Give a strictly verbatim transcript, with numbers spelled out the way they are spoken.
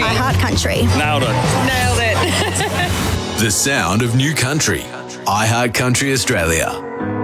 iHeartCountry. Nailed it. Nailed it. The sound of new country. iHeartCountry Australia.